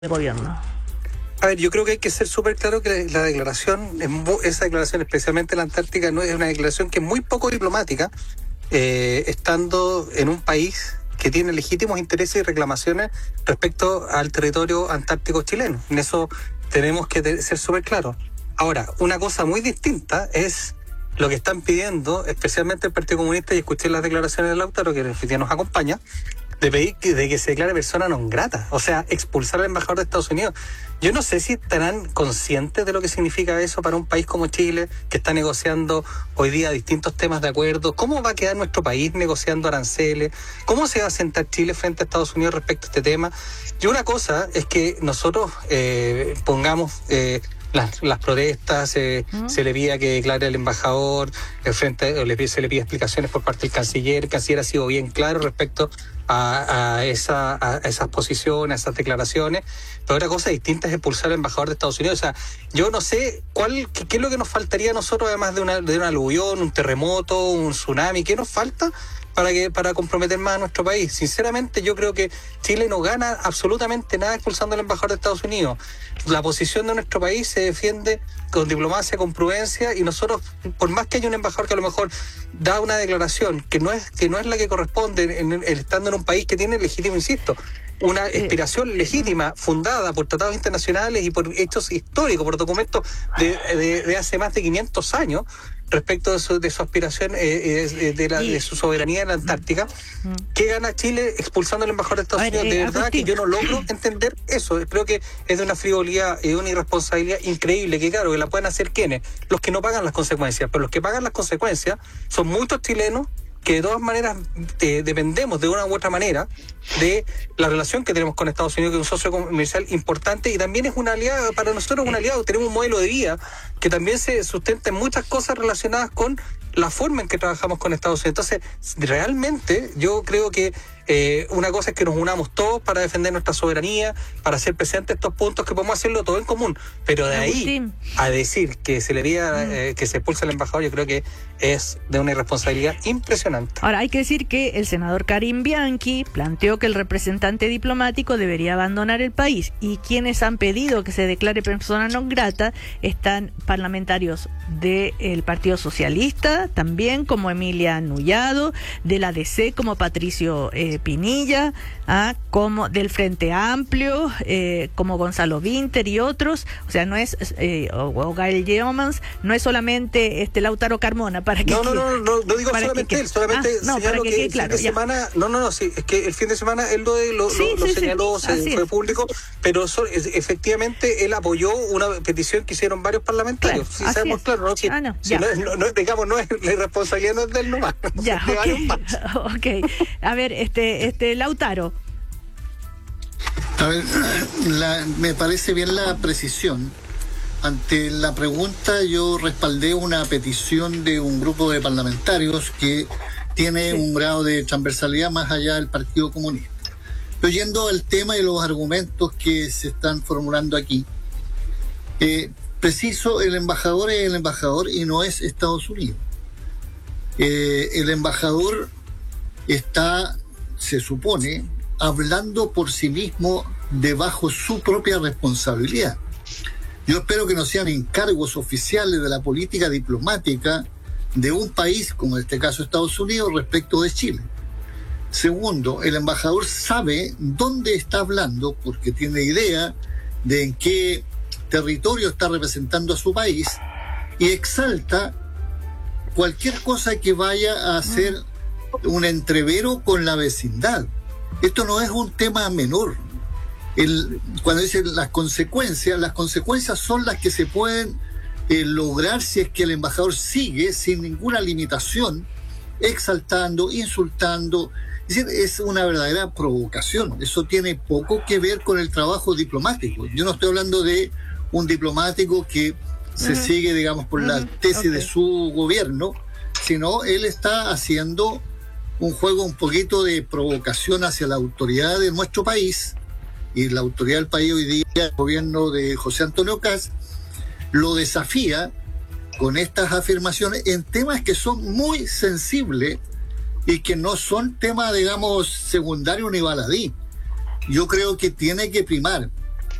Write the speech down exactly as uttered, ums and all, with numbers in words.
de gobierno. A ver, yo creo que hay que ser súper claro que la declaración, esa declaración, especialmente la Antártica, no es una declaración que es muy poco diplomática, eh, estando en un país que tiene legítimos intereses y reclamaciones respecto al territorio antártico chileno. En eso tenemos que ser súper claros. Ahora, una cosa muy distinta es lo que están pidiendo, especialmente el Partido Comunista, y escuché las declaraciones de Lautaro, que ya nos acompaña, de pedir que, de que se declare persona non grata, o sea, expulsar al embajador de Estados Unidos. Yo no sé si estarán conscientes de lo que significa eso para un país como Chile, que está negociando hoy día distintos temas de acuerdo. ¿Cómo va a quedar nuestro país negociando aranceles? ¿Cómo se va a sentar Chile frente a Estados Unidos respecto a este tema? Y una cosa es que nosotros eh, pongamos... Eh, Las, las protestas, eh, ¿Mm? se le pida que declare al embajador, el frente, o le, se le pide explicaciones por parte del canciller. El canciller ha sido bien claro respecto a, a, esa, a esas posiciones, a esas declaraciones. Pero otra cosa distinta es expulsar al embajador de Estados Unidos. O sea, yo no sé cuál, qué, qué es lo que nos faltaría a nosotros, además de una, de una aluvión, un terremoto, un tsunami. ¿Qué nos falta para que para comprometer más a nuestro país? Sinceramente, yo creo que Chile no gana absolutamente nada expulsando al embajador de Estados Unidos. La posición de nuestro país se defiende con diplomacia, con prudencia, y nosotros, por más que haya un embajador que a lo mejor da una declaración que no es que no es la que corresponde, en, en, estando en un país que tiene legítimo, insisto, una aspiración legítima, fundada por tratados internacionales y por hechos históricos, por documentos de, de, de hace más de quinientos años, respecto de su, de su aspiración, eh, de, de, la, de su soberanía en la Antártica. ¿Qué gana Chile expulsando al embajador de Estados Unidos? De eh, verdad Agustín, que yo no logro entender eso. Creo que es de una frivolidad y de una irresponsabilidad increíble, que claro, que la pueden hacer ¿quiénes? Los que no pagan las consecuencias, pero los que pagan las consecuencias son muchos chilenos que de todas maneras eh, dependemos de una u otra manera de la relación que tenemos con Estados Unidos, que es un socio comercial importante, y también es un aliado, para nosotros un aliado. Tenemos un modelo de vida que también se sustenta en muchas cosas relacionadas con la forma en que trabajamos con Estados Unidos. Entonces, realmente yo creo que eh, una cosa es que nos unamos todos para defender nuestra soberanía, para hacer presentes estos puntos, que podemos hacerlo todo en común, pero de ahí Agustín. a decir que se le diga eh, que se expulse al embajador, yo creo que es de una irresponsabilidad impresionante. Ahora, hay que decir que el senador Karim Bianchi planteó que el representante diplomático debería abandonar el país, y quienes han pedido que se declare persona non grata están parlamentarios del Partido Socialista, también como Emilia Nullado, de la D C como Patricio eh, Pinilla, ¿ah? como del Frente Amplio, eh, como Gonzalo Vinter y otros. O sea, no es, eh, o, o Gael Yeomans, no es solamente este Lautaro Carmona, para que... No, no, no, no, no digo solamente que, él, solamente ah, no, señalo que, que, que el claro, fin de ya. semana, no, no, no, sí, es que el fin de semana él lo, lo, sí, lo, sí, lo señaló, sí, se, fue público, pero eso, es, efectivamente él apoyó una petición que hicieron varios parlamentarios. Claro, sí, sabemos es. claro, ¿no? Que, ah, no, si no, no, no, digamos, no es la responsabilidad no es del nomás. Ya, okay. ok. A ver, este, este Lautaro. A ver, la, me parece bien la precisión. Ante la pregunta, yo respaldé una petición de un grupo de parlamentarios que tiene sí. un grado de transversalidad más allá del Partido Comunista. Pero yendo al tema y los argumentos que se están formulando aquí, eh, preciso, el embajador es el embajador y no es Estados Unidos. Eh, el embajador está, se supone, hablando por sí mismo de bajo su propia responsabilidad. Yo espero que no sean encargos oficiales de la política diplomática de un país, como en este caso Estados Unidos, respecto de Chile. Segundo, el embajador sabe dónde está hablando, porque tiene idea de en qué territorio está representando a su país, y exalta cualquier cosa que vaya a hacer un entrevero con la vecindad. Esto no es un tema menor. El, cuando dicen las consecuencias, las consecuencias son las que se pueden eh, lograr si es que el embajador sigue sin ninguna limitación, exaltando, insultando. Es decir, es una verdadera provocación. Eso tiene poco que ver con el trabajo diplomático. Yo no estoy hablando de un diplomático que se uh-huh. sigue, digamos, por uh-huh. la tesis okay. de su gobierno, sino él está haciendo un juego un poquito de provocación hacia la autoridad de nuestro país, y la autoridad del país hoy día, el gobierno de José Antonio Kast, lo desafía con estas afirmaciones en temas que son muy sensibles y que no son temas, digamos, secundarios ni baladí. Yo creo que tiene que primar